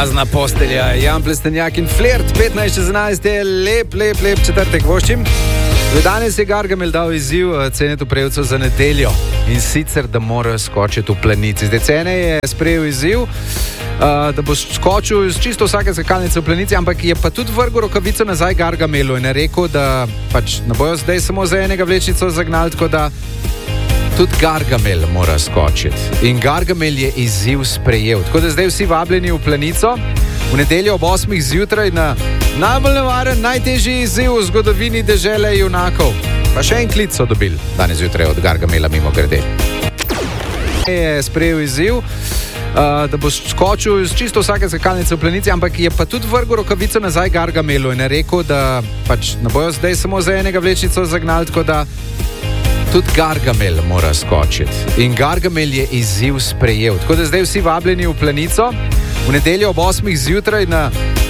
Prazna postelja, Jan Plestenjak in Flirt, 15:11 je lep četrtek voščim. Danes je Gargamel dal izziv Cenetu Prevcu za nedeljo in sicer, da morajo skočiti v planici. Zdaj Cene je sprejel izziv, da bo skočil iz čisto vsake skakalnice v planici, ampak je pa tudi vrgel rokavico nazaj Gargamelu in je rekel, da pač ne bojo zdaj samo za enega vlečnico zagnali, tako da tudi Gargamel mora skočiti. In Gargamel je izziv sprejel. Tako da zdaj vsi vabljeni v planico v nedeljo ob 8 zjutraj na najbolj nevaren, najtežji izziv v zgodovini dežele junakov. Pa še en klic so dobili danes zjutraj od Gargamela mimo grede. Je sprejel izziv, da bo skočil iz čisto vsake skakalnice v planici, ampak je pa tudi vrgel rokavico nazaj Gargamelu in je rekel, da pač ne bojo zdaj samo za enega vlečnico zagnali, tako da tudi Gargamel mora skočiti. In Gargamel je izziv sprejel. Tako da zdaj vsi vabljeni v planico v nedeljo ob 8 zjutraj na